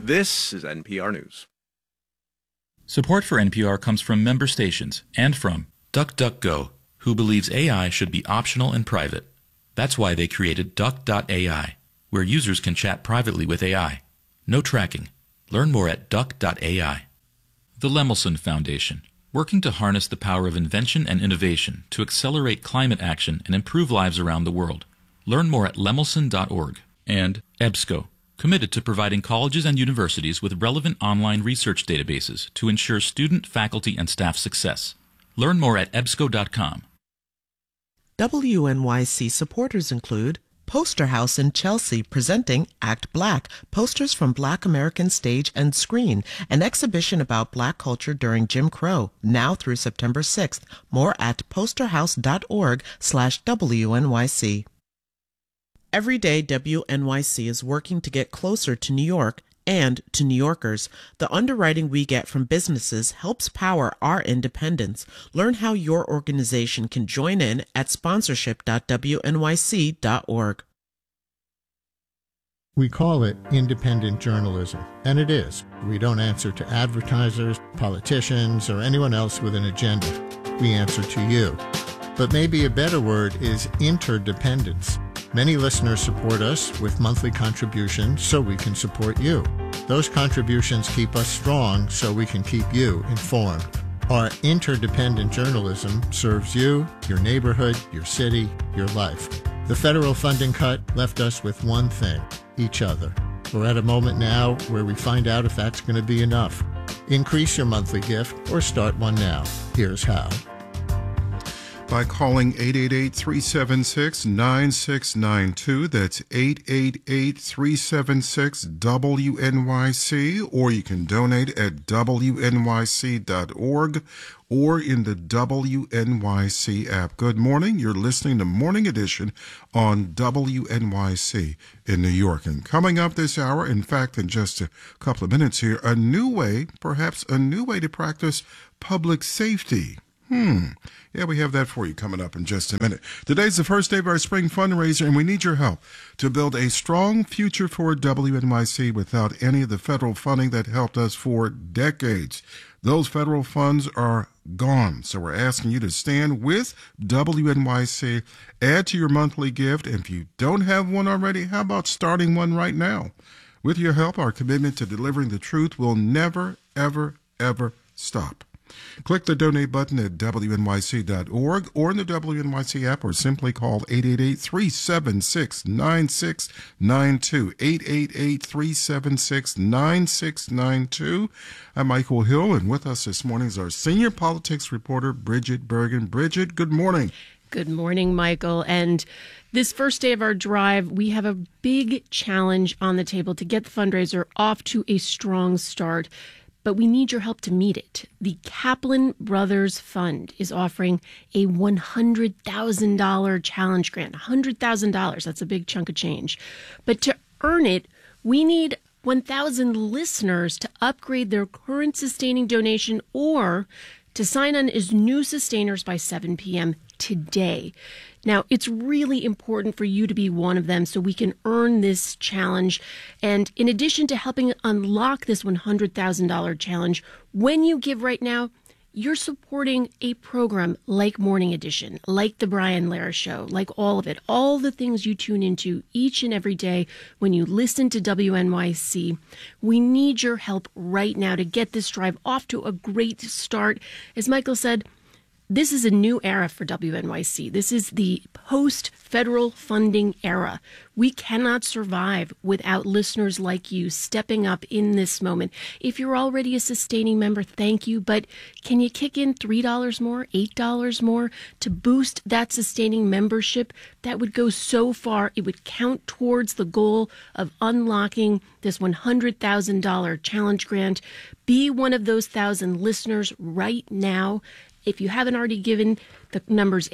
This is NPR News. Support for NPR comes from member stations and from DuckDuckGo, who believes AI should be optional and private. That's why they created Duck.ai, where users can chat privately with AI. No tracking. Learn more at Duck.ai. The Lemelson Foundation, working to harness the power of invention and innovation to accelerate climate action and improve lives around the world. Learn more at lemelson.org. And EBSCO, committed to providing colleges and universities with relevant online research databases to ensure student, faculty, and staff success. Learn more at ebsco.com. WNYC supporters include Poster House in Chelsea presenting Act Black, posters from Black American stage and screen, an exhibition about Black culture during Jim Crow, now through September 6th. More at posterhouse.org/WNYC. Every day, WNYC is working to get closer to New York and to New Yorkers. The underwriting we get from businesses helps power our independence. Learn how your organization can join in at sponsorship.wnyc.org. We call it independent journalism, and it is. We don't answer to advertisers, politicians, or anyone else with an agenda. We answer to you. But maybe a better word is interdependence. Many listeners support us with monthly contributions so we can support you. Those contributions keep us strong so we can keep you informed. Our interdependent journalism serves you, your neighborhood, your city, your life. The federal funding cut left us with one thing, each other. We're at a moment now where we find out if that's going to be enough. Increase your monthly gift or start one now. Here's how. By calling 888-376-9692. That's 888-376-WNYC, or you can donate at WNYC.org or in the WNYC app. Good morning. You're listening to Morning Edition on WNYC in New York. And coming up this hour, in fact, in just a couple of minutes here, perhaps a new way to practice public safety. Yeah, we have that for you coming up in just a minute. Today's the first day of our spring fundraiser, and we need your help to build a strong future for WNYC without any of the federal funding that helped us for decades. Those federal funds are gone, so we're asking you to stand with WNYC, add to your monthly gift, and if you don't have one already, how about starting one right now? With your help, our commitment to delivering the truth will never, ever, ever stop. Click the donate button at WNYC.org or in the WNYC app, or simply call 888-376-9692. 888-376-9692. I'm Michael Hill, and with us this morning is our senior politics reporter, Bridget Bergen. Bridget, good morning. Good morning, Michael. And this first day of our drive, we have a big challenge on the table to get the fundraiser off to a strong start. But we need your help to meet it. The Kaplan Brothers Fund is offering a $100,000 challenge grant. $100,000, that's a big chunk of change. But to earn it, we need 1,000 listeners to upgrade their current sustaining donation or to sign on as new sustainers by 7 p.m. today. Now, it's really important for you to be one of them so we can earn this challenge. And in addition to helping unlock this $100,000 challenge, when you give right now, you're supporting a program like Morning Edition, like The Brian Lehrer Show, like all of it, all the things you tune into each and every day when you listen to WNYC. We need your help right now to get this drive off to a great start. As Michael said, this is a new era for WNYC. This is the post-federal funding era. We cannot survive without listeners like you stepping up in this moment. If you're already a sustaining member, thank you. But can you kick in $3 more, $8 more to boost that sustaining membership? That would go so far. It would count towards the goal of unlocking this $100,000 challenge grant. Be one of those 1,000 listeners right now. If you haven't already given, the number's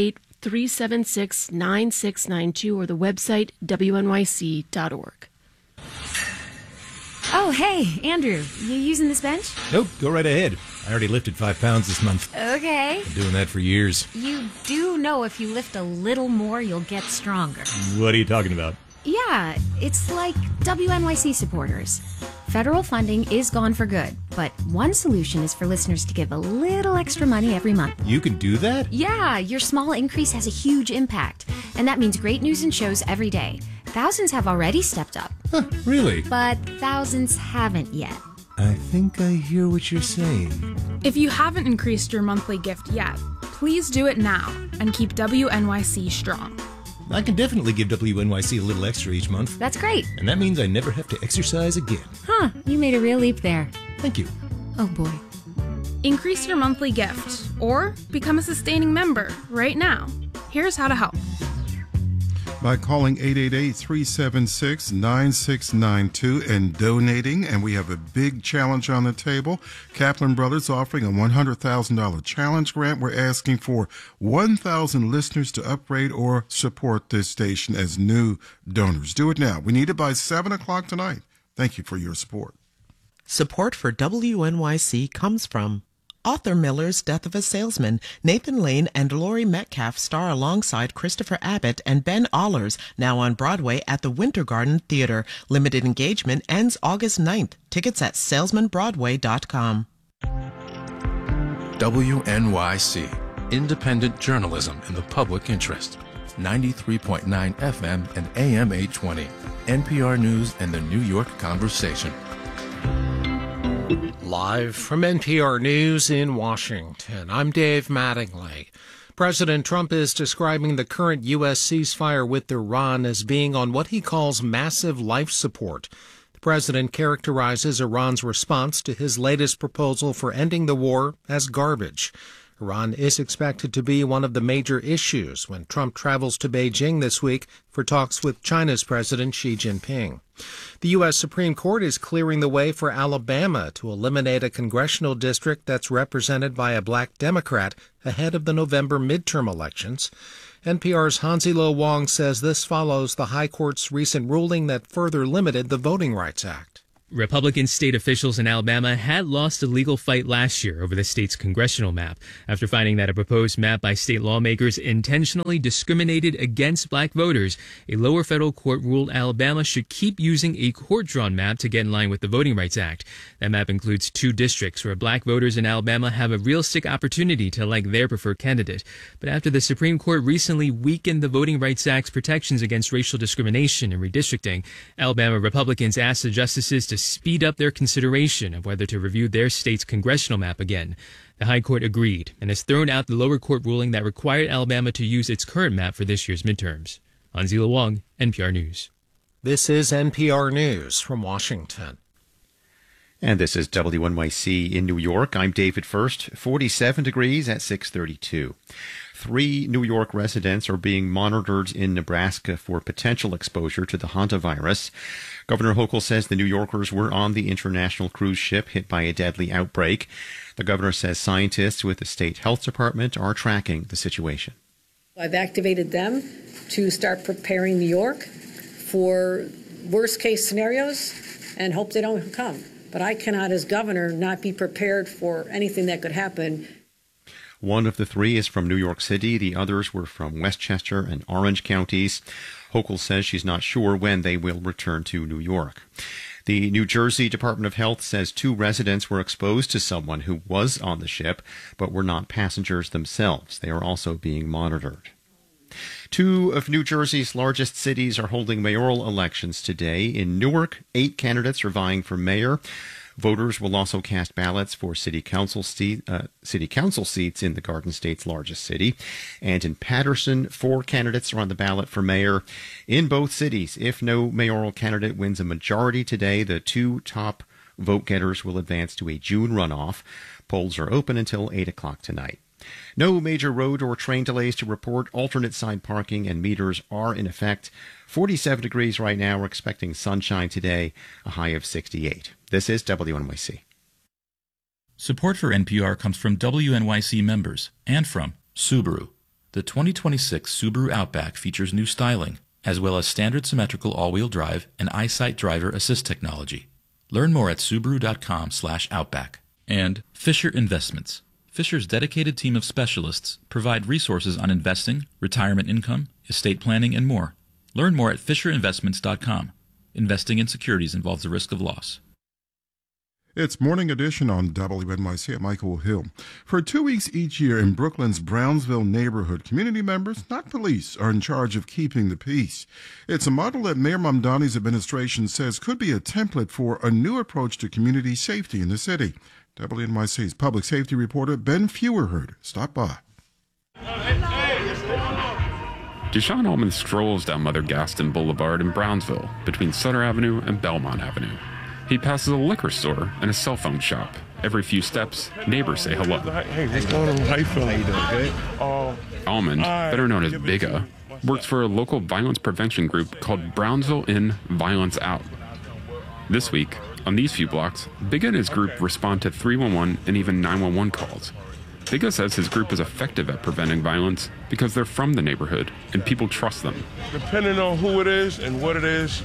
888-376-9692 or the website wnyc.org. Oh, hey, Andrew, you using this bench? Nope, go right ahead. I already lifted 5 pounds this month. Okay. Been doing that for years. You do know if you lift a little more, you'll get stronger. What are you talking about? Yeah, it's like WNYC supporters. Federal funding is gone for good, but one solution is for listeners to give a little extra money every month. You can do that? Yeah, your small increase has a huge impact, and that means great news and shows every day. Thousands have already stepped up. Huh, really? But thousands haven't yet. I think I hear what you're saying. If you haven't increased your monthly gift yet, please do it now and keep WNYC strong. I can definitely give WNYC a little extra each month. That's great. And that means I never have to exercise again. Huh, you made a real leap there. Thank you. Oh boy. Increase your monthly gift or become a sustaining member right now. Here's how to help. By calling 888-376-9692 and donating, and we have a big challenge on the table. Kaplan Brothers offering a $100,000 challenge grant. We're asking for 1,000 listeners to upgrade or support this station as new donors. Do it now. We need it by 7 o'clock tonight. Thank you for your support. Support for WNYC comes from Arthur Miller's Death of a Salesman. Nathan Lane and Laurie Metcalf star alongside Christopher Abbott and Ben Allers, now on Broadway at the Winter Garden Theater. Limited engagement ends August 9th. Tickets at salesmanbroadway.com. WNYC, independent journalism in the public interest. 93.9 FM and AM 820. NPR News and the New York Conversation. Live from NPR News in Washington, I'm Dave Mattingly. President Trump is describing the current U.S. ceasefire with Iran as being on what he calls massive life support. The president characterizes Iran's response to his latest proposal for ending the war as garbage. Iran is expected to be one of the major issues when Trump travels to Beijing this week for talks with China's President Xi Jinping. The U.S. Supreme Court is clearing the way for Alabama to eliminate a congressional district that's represented by a black Democrat ahead of the November midterm elections. NPR's Hansilo Wong says this follows the High Court's recent ruling that further limited the Voting Rights Act. Republican state officials in Alabama had lost a legal fight last year over the state's congressional map after finding that a proposed map by state lawmakers intentionally discriminated against black voters. A lower federal court ruled Alabama should keep using a court-drawn map to get in line with the Voting Rights Act. That map includes 2 districts where black voters in Alabama have a realistic opportunity to elect their preferred candidate. But after the Supreme Court recently weakened the Voting Rights Act's protections against racial discrimination and redistricting, Alabama Republicans asked the justices to speed up their consideration of whether to review their state's congressional map again. The High Court agreed and has thrown out the lower court ruling that required Alabama to use its current map for this year's midterms. Anzila Wong, NPR News. This is NPR News from Washington. And this is WNYC in New York. I'm David First, 47 degrees at 6:32. 3 New York residents are being monitored in Nebraska for potential exposure to the hantavirus. Governor Hochul says the New Yorkers were on the international cruise ship hit by a deadly outbreak. The governor says scientists with the state health department are tracking the situation. I've activated them to start preparing New York for worst-case scenarios and hope they don't come. But I cannot, as governor, not be prepared for anything that could happen. One of the 3 is from New York City. The others were from Westchester and Orange counties. Hochul says she's not sure when they will return to New York. The New Jersey Department of Health says 2 residents were exposed to someone who was on the ship, but were not passengers themselves. They are also being monitored. 2 of New Jersey's largest cities are holding mayoral elections today. In Newark, 8 candidates are vying for mayor. Voters will also cast ballots for city council seats in the Garden State's largest city. And in Paterson, 4 candidates are on the ballot for mayor. In both cities, if no mayoral candidate wins a majority today, the 2 top vote getters will advance to a June runoff. Polls are open until 8 o'clock tonight. No major road or train delays to report. Alternate side parking and meters are in effect. 47 degrees right now. We're expecting sunshine today, a high of 68. This is WNYC. Support for NPR comes from WNYC members and from Subaru. The 2026 Subaru Outback features new styling, as well as standard symmetrical all-wheel drive and EyeSight driver assist technology. Learn more at Subaru.com/Outback. And Fisher Investments. Fisher's dedicated team of specialists provide resources on investing, retirement income, estate planning, and more. Learn more at FisherInvestments.com. Investing in securities involves the risk of loss. It's Morning Edition on WNYC at Michael Hill. For 2 weeks each year in Brooklyn's Brownsville neighborhood, community members, not police, are in charge of keeping the peace. It's a model that Mayor Mamdani's administration says could be a template for a new approach to community safety in the city. WNYC's public safety reporter Ben Feuerherd stopped by. Deshaun Allman strolls down Mother Gaston Boulevard in Brownsville between Sutter Avenue and Belmont Avenue. He passes a liquor store and a cell phone shop. Every few steps, neighbors say hello. Hey, what's going on? How you feeling? How you doing? Good? Almond, better known as Bigga, works for a local violence prevention group called Brownsville In, Violence Out. This week, on these few blocks, Bigga and his group respond to 311 and even 911 calls. Bigga says his group is effective at preventing violence because they're from the neighborhood and people trust them. Depending on who it is and what it is,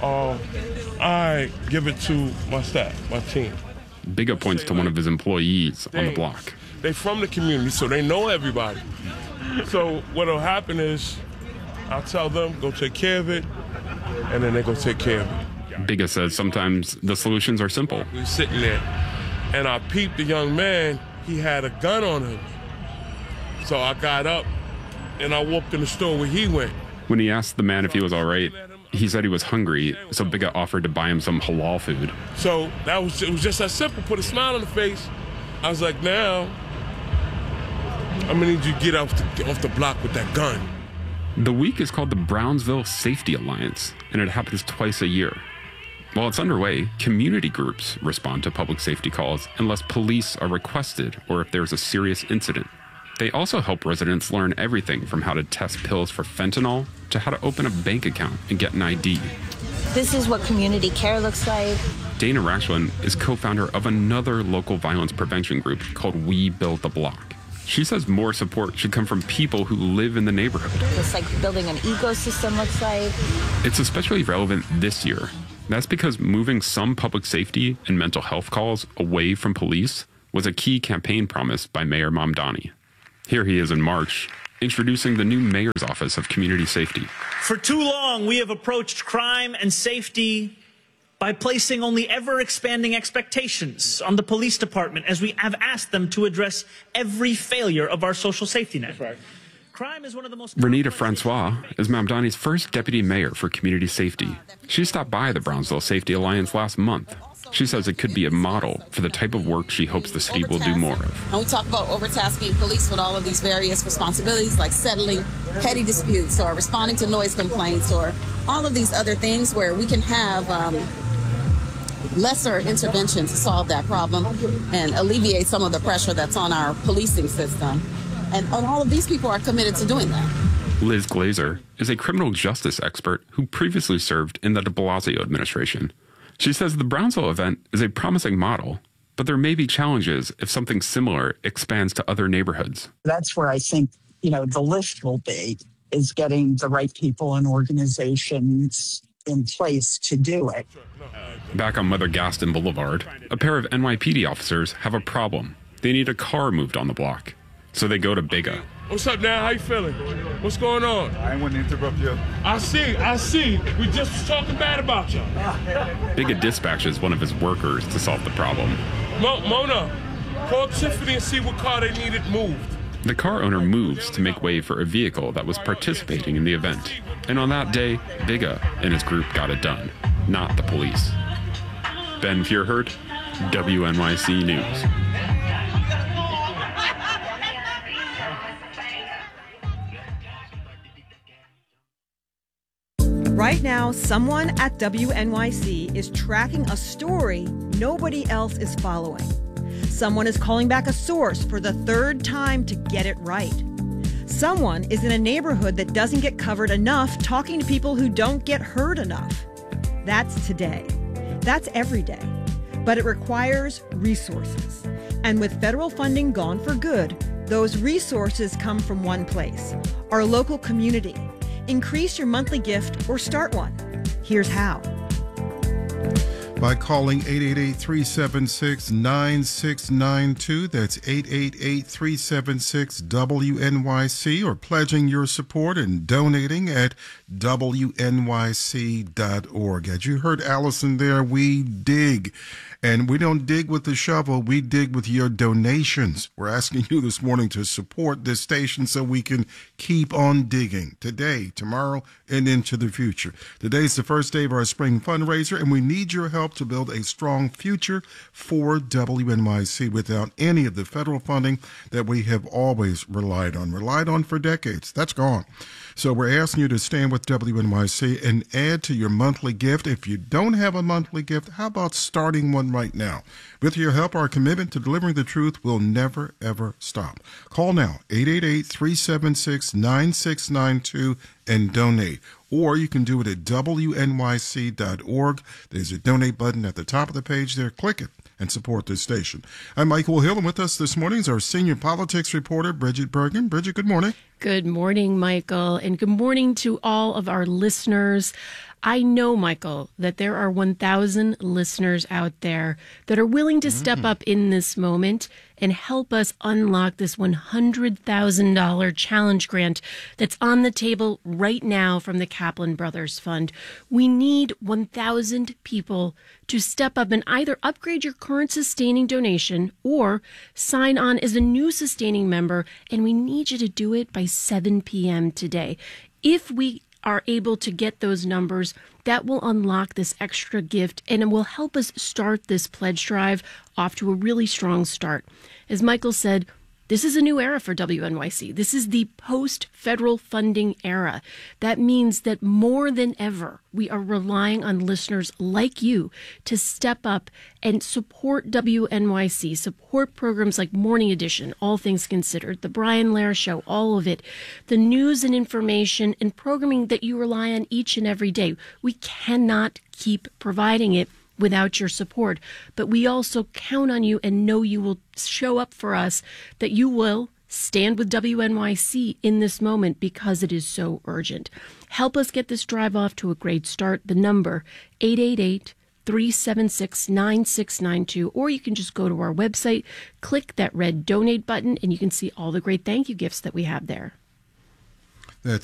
I give it to my staff, my team. Bigga points to one of his employees on the block. They from the community, so they know everybody. So what'll happen is I'll tell them, go take care of it, and then they go take care of it. Bigga says sometimes the solutions are simple. We were sitting there, and I peeped the young man. He had a gun on him. So I got up, and I walked in the store where he went. When he asked the man if he was all right, he said he was hungry, so Bigga offered to buy him some halal food. So it was just that simple, put a smile on the face. I was like, now, I'm gonna need you to get off the block with that gun. The week is called the Brownsville Safety Alliance, and it happens twice a year. While it's underway, community groups respond to public safety calls unless police are requested or if there's a serious incident. They also help residents learn everything from how to test pills for fentanyl to how to open a bank account and get an ID. This is what community care looks like. Dana Rashland is co-founder of another local violence prevention group called We Build the Block. She says more support should come from people who live in the neighborhood. It's like building an ecosystem looks like. It's especially relevant this year. That's because moving some public safety and mental health calls away from police was a key campaign promise by Mayor Mamdani. Here he is in March, introducing the new Mayor's Office of Community Safety. For too long, we have approached crime and safety by placing only ever-expanding expectations on the police department as we have asked them to address every failure of our social safety net. Right. Crime is one of the most... Renita Francois is Mamdani's first deputy mayor for community safety. She stopped by the Brownsville Safety Alliance last month. She says it could be a model for the type of work she hopes the city will do more of. And we talk about overtasking police with all of these various responsibilities like settling petty disputes or responding to noise complaints or all of these other things where we can have lesser intervention to solve that problem and alleviate some of the pressure that's on our policing system. And all of these people are committed to doing that. Liz Glazer is a criminal justice expert who previously served in the de Blasio administration. She says the Brownsville event is a promising model, but there may be challenges if something similar expands to other neighborhoods. That's where I think, the lift will be, is getting the right people and organizations in place to do it. Back on Mother Gaston Boulevard, a pair of NYPD officers have a problem. They need a car moved on the block. So they go to Bigga. What's up now? How you feeling? What's going on? I ain't want to interrupt you. I see. We just was talking bad about you. Bigga dispatches one of his workers to solve the problem. Mona, call Tiffany and see what car they needed moved. The car owner moves to make way for a vehicle that was participating in the event. And on that day, Bigga and his group got it done, not the police. Ben Feuerherd, WNYC News. Right now, someone at WNYC is tracking a story nobody else is following. Someone is calling back a source for the third time to get it right. Someone is in a neighborhood that doesn't get covered enough, talking to people who don't get heard enough. That's today. That's every day. But it requires resources. And with federal funding gone for good, those resources come from one place, our local community. Increase your monthly gift or start one. Here's how. by calling 888-376-9692. That's 888-376-WNYC, or pledging your support and donating at WNYC.org. As you heard Allison there, we dig. And we don't dig with the shovel, we dig with your donations. We're asking you this morning to support this station so we can keep on digging today, tomorrow, and into the future. Today's the first day of our spring fundraiser, and we need your help to build a strong future for WNYC without any of the federal funding that we have always relied on for decades. That's gone. So we're asking you to stand with WNYC and add to your monthly gift. If you don't have a monthly gift, how about starting one right now? With your help, our commitment to delivering the truth will never, ever stop. Call now, 888-376-9692, and donate. Or you can do it at WNYC.org. There's a donate button at the top of the page there. Click it and support this station. I'm Michael Hill, and with us this morning is our senior politics reporter, Bridget Bergen. Bridget, good morning. Good morning, Michael, and good morning to all of our listeners. I know, Michael, that there are 1,000 listeners out there that are willing to step up in this moment and help us unlock this $100,000 challenge grant that's on the table right now from the Kaplan Brothers Fund. We need 1,000 people to step up and either upgrade your current sustaining donation or sign on as a new sustaining member, and we need you to do it by 7 p.m. today. If we are able to get those numbers, that will unlock this extra gift and it will help us start this pledge drive off to a really strong start. As Michael said, this is a new era for WNYC. This is the post-federal funding era. That means that more than ever, we are relying on listeners like you to step up and support WNYC, support programs like Morning Edition, All Things Considered, The Brian Lehrer Show, all of it, the news and information and programming that you rely on each and every day. We cannot keep providing it without your support. But we also count on you and know you will show up for us, that you will stand with WNYC in this moment because it is so urgent. Help us get this drive off to a great start. The number, 888-376-9692, or you can just go to our website, click that red donate button, and you can see all the great thank you gifts that we have there. That's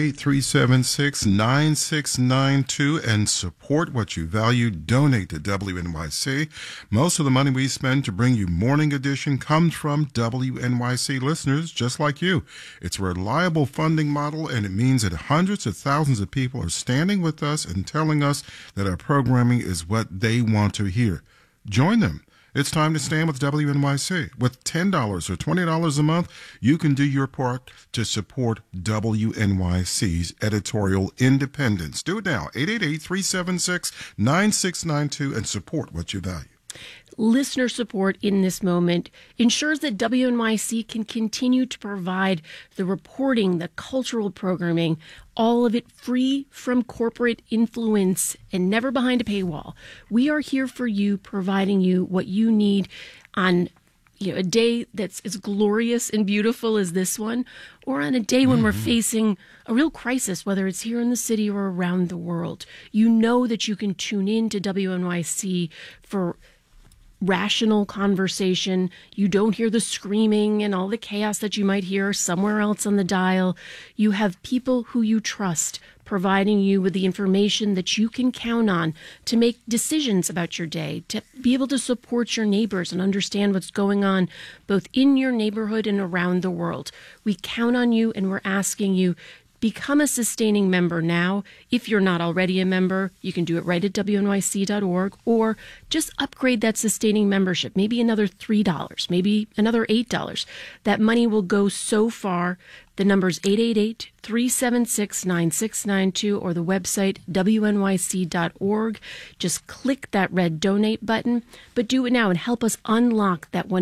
888-376-9692, and support what you value. Donate to WNYC. Most of the money we spend to bring you Morning Edition comes from WNYC listeners just like you. It's a reliable funding model, and it means that hundreds of thousands of people are standing with us and telling us that our programming is what they want to hear. Join them. It's time to stand with WNYC. With $10 or $20 a month, you can do your part to support WNYC's editorial independence. Do it now, 888-376-9692, and support what you value. Listener support in this moment ensures that WNYC can continue to provide the reporting, the cultural programming, all of it free from corporate influence and never behind a paywall. We are here for you, providing you what you need on a day that's as glorious and beautiful as this one, or on a day when we're facing a real crisis, whether it's here in the city or around the world. You know that you can tune in to WNYC for rational conversation. You don't hear the screaming and all the chaos that you might hear somewhere else on the dial. You have people who you trust providing you with the information that you can count on to make decisions about your day, to be able to support your neighbors and understand what's going on both in your neighborhood and around the world. We count on you, and we're asking you, become a sustaining member now. If you're not already a member, you can do it right at WNYC.org, or just upgrade that sustaining membership, maybe another $3, maybe another $8. That money will go so far. The number's 888-376-9692, or the website WNYC.org. Just click that red donate button, but do it now and help us unlock that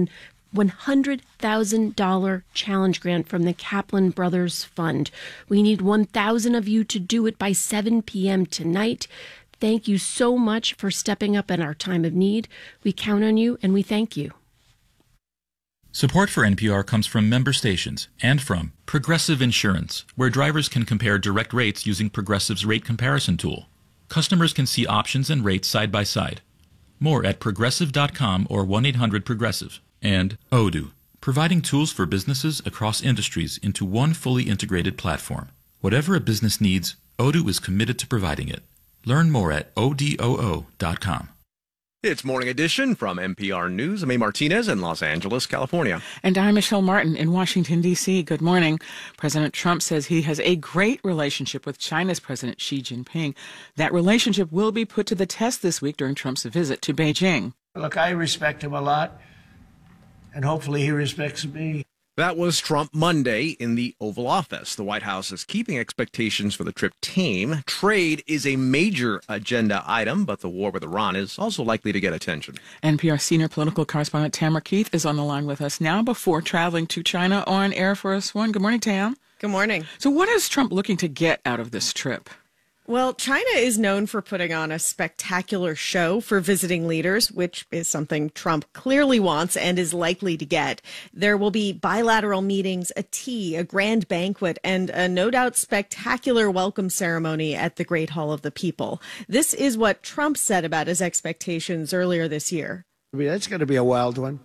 $100,000 challenge grant from the Kaplan Brothers Fund. We need 1,000 of you to do it by 7 p.m. tonight. Thank you so much for stepping up in our time of need. We count on you, and we thank you. Support for NPR comes from member stations and from Progressive Insurance, where drivers can compare direct rates using Progressive's rate comparison tool. Customers can see options and rates side by side. More at Progressive.com or 1-800-PROGRESSIVE. And Odoo, providing tools for businesses across industries into one fully integrated platform. Whatever a business needs, Odoo is committed to providing it. Learn more at odoo.com. It's Morning Edition from NPR News. I'm A. Martinez in Los Angeles, California. And I'm Michelle Martin in Washington, D.C. Good morning. President Trump says he has a great relationship with China's President Xi Jinping. That relationship will be put to the test this week during Trump's visit to Beijing. Look, I respect him a lot, and hopefully he respects me. That was Trump Monday in the Oval Office. The White House is keeping expectations for the trip tame. Trade is a major agenda item, but the war with Iran is also likely to get attention. NPR senior political correspondent Tamara Keith is on the line with us now before traveling to China on Air Force One. Good morning, Tam. Good morning. So what is Trump looking to get out of this trip? Well, China is known for putting on a spectacular show for visiting leaders, which is something Trump clearly wants and is likely to get. There will be bilateral meetings, a tea, a grand banquet, and a no doubt spectacular welcome ceremony at the Great Hall of the People. This is what Trump said about his expectations earlier this year. I mean, that's going to be a wild one.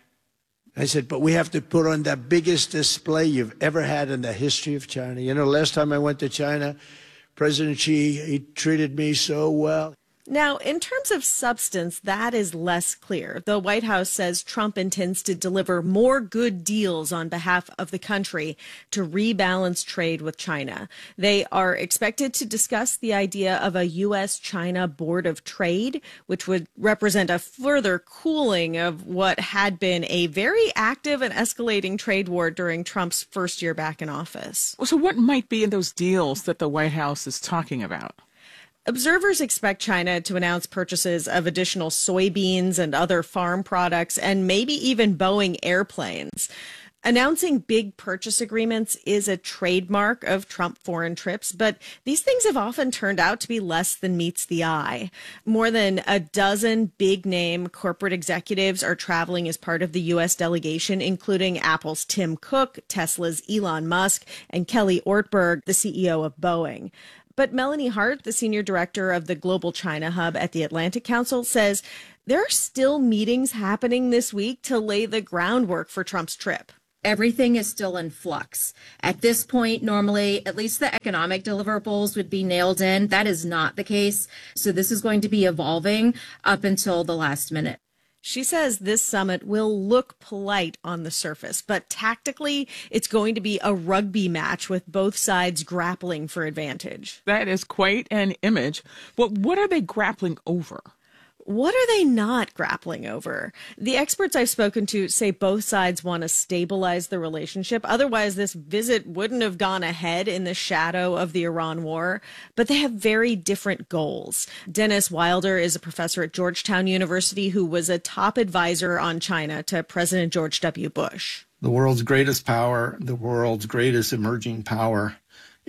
I said, but we have to put on the biggest display you've ever had in the history of China. You know, last time I went to China, President Xi, he treated me so well. Now, in terms of substance, that is less clear. The White House says Trump intends to deliver more good deals on behalf of the country to rebalance trade with China. They are expected to discuss the idea of a U.S.-China Board of Trade, which would represent a further cooling of what had been a very active and escalating trade war during Trump's first year back in office. So what might be in those deals that the White House is talking about? Observers expect China to announce purchases of additional soybeans and other farm products, and maybe even Boeing airplanes. Announcing big purchase agreements is a trademark of Trump foreign trips, but these things have often turned out to be less than meets the eye. More than a dozen big-name corporate executives are traveling as part of the U.S. delegation, including Apple's Tim Cook, Tesla's Elon Musk, and Kelly Ortberg, the CEO of Boeing. But Melanie Hart, the senior director of the Global China Hub at the Atlantic Council, says there are still meetings happening this week to lay the groundwork for Trump's trip. Everything is still in flux. At this point, normally, at least the economic deliverables would be nailed in. That is not the case. So this is going to be evolving up until the last minute. She says this summit will look polite on the surface, but tactically, it's going to be a rugby match with both sides grappling for advantage. That is quite an image. But what are they grappling over? What are they not grappling over? The experts I've spoken to say both sides want to stabilize the relationship. Otherwise, this visit wouldn't have gone ahead in the shadow of the Iran war. But they have very different goals. Dennis Wilder is a professor at Georgetown University who was a top advisor on China to President George W. Bush. The world's greatest power, the world's greatest emerging power,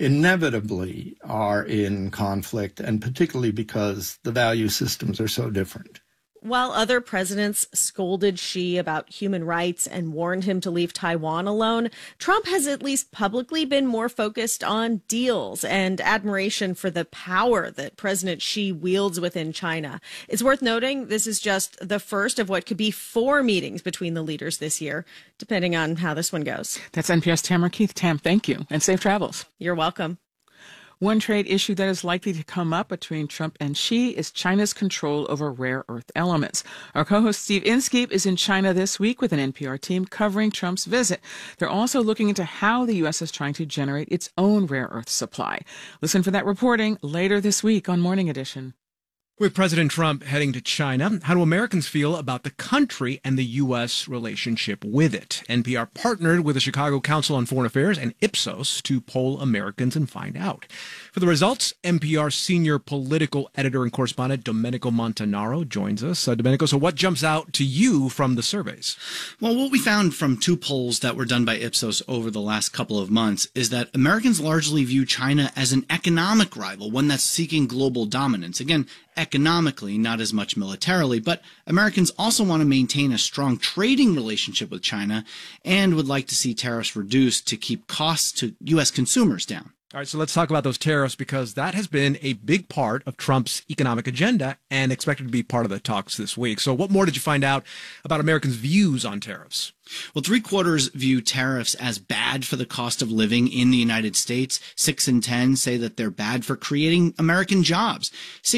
inevitably are in conflict, and particularly because the value systems are so different. While other presidents scolded Xi about human rights and warned him to leave Taiwan alone, Trump has at least publicly been more focused on deals and admiration for the power that President Xi wields within China. It's worth noting this is just the first of what could be 4 meetings between the leaders this year, depending on how this one goes. That's NPR's Tamara Keith. Tam, thank you, and safe travels. You're welcome. One trade issue that is likely to come up between Trump and Xi is China's control over rare earth elements. Our co-host Steve Inskeep is in China this week with an NPR team covering Trump's visit. They're also looking into how the U.S. is trying to generate its own rare earth supply. Listen for that reporting later this week on Morning Edition. With President Trump heading to China, how do Americans feel about the country and the U.S. relationship with it? NPR partnered with the Chicago Council on Foreign Affairs and Ipsos to poll Americans and find out. For the results, NPR senior political editor and correspondent Domenico Montanaro joins us. Domenico, so what jumps out to you from the surveys? Well, what we found from 2 polls that were done by Ipsos over the last couple of months is that Americans largely view China as an economic rival, one that's seeking global dominance. Again, economically, not as much militarily, but Americans also want to maintain a strong trading relationship with China and would like to see tariffs reduced to keep costs to U.S. consumers down. All right, so let's talk about those tariffs, because that has been a big part of Trump's economic agenda and expected to be part of the talks this week. So what more did you find out about Americans' views on tariffs? Well, 3/4 view tariffs as bad for the cost of living in the United States. 6 in 10 say that they're bad for creating American jobs.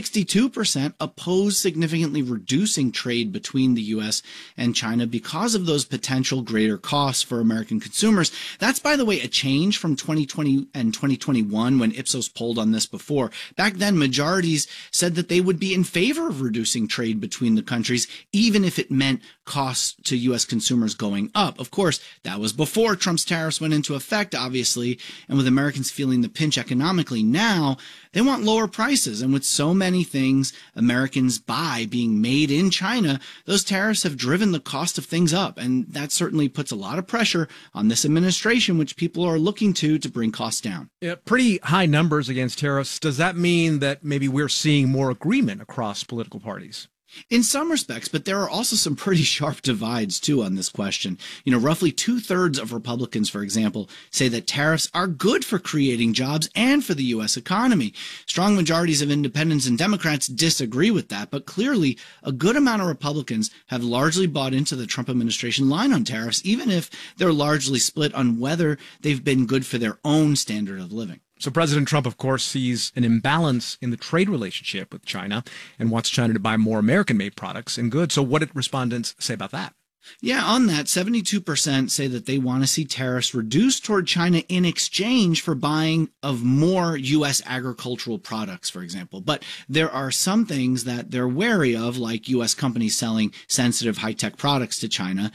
62% oppose significantly reducing trade between the U.S. and China because of those potential greater costs for American consumers. That's, by the way, a change from 2020 and 2021 when Ipsos polled on this before. Back then, majorities said that they would be in favor of reducing trade between the countries, even if it meant costs to U.S. consumers going up. Of course, that was before Trump's tariffs went into effect, obviously, and with Americans feeling the pinch economically now, they want lower prices. And with so many things Americans buy being made in China, those tariffs have driven the cost of things up. And that certainly puts a lot of pressure on this administration, which people are looking to bring costs down. Yeah, pretty high numbers against tariffs. Does that mean that maybe we're seeing more agreement across political parties? In some respects, but there are also some pretty sharp divides, too, on this question. You know, roughly 2/3 of Republicans, for example, say that tariffs are good for creating jobs and for the U.S. economy. Strong majorities of independents and Democrats disagree with that, but clearly a good amount of Republicans have largely bought into the Trump administration line on tariffs, even if they're largely split on whether they've been good for their own standard of living. So President Trump, of course, sees an imbalance in the trade relationship with China and wants China to buy more American-made products and goods. So what did respondents say about that? Yeah, on that, 72% say that they want to see tariffs reduced toward China in exchange for buying of more U.S. agricultural products, for example. But there are some things that they're wary of, like U.S. companies selling sensitive high-tech products to China.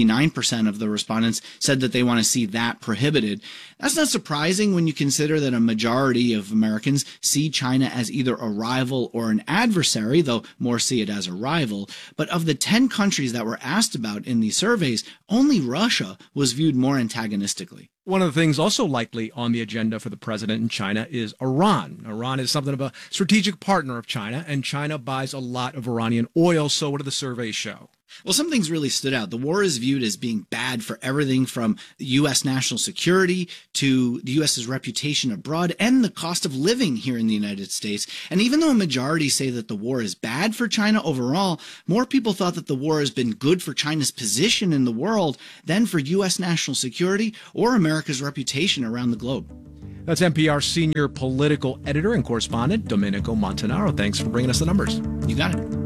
69% of the respondents said that they want to see that prohibited. That's not surprising when you consider that a majority of Americans see China as either a rival or an adversary, though more see it as a rival. But of the 10 countries that were asked about in these surveys, only Russia was viewed more antagonistically. One of the things also likely on the agenda for the president in China is Iran. Iran is something of a strategic partner of China, and China buys a lot of Iranian oil. So what do the surveys show? Well, some things really stood out. The war is viewed as being bad for everything from U.S. national security to the U.S.'s reputation abroad and the cost of living here in the United States. And even though a majority say that the war is bad for China overall, more people thought that the war has been good for China's position in the world than for U.S. national security or America's reputation around the globe. That's NPR senior political editor and correspondent Domenico Montanaro. Thanks for bringing us the numbers. You got it.